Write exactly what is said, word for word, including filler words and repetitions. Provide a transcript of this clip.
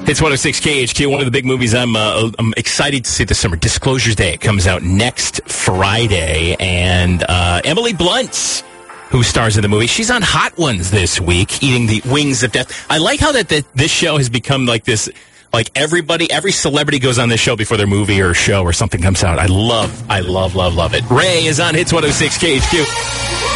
It's one oh six K H Q, one of the big movies I'm uh, I'm excited to see this summer. Disclosures Day. It comes out next Friday. And uh, Emily Blunt, who stars in the movie, she's on Hot Ones this week, eating the wings of death. I like how that, that this show has become like this, like everybody, every celebrity goes on this show before their movie or show or something comes out. I love, I love, love, love it. Ray is on Hits one oh six K H Q.